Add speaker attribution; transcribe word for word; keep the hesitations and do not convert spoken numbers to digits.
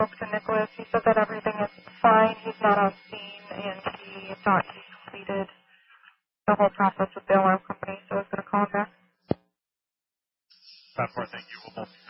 Speaker 1: spoke to Nicholas. He said that everything is fine. He's not on scene, and he thought he completed the whole process with the alarm company, so I was going to call him back.
Speaker 2: That part, thank you. We'll both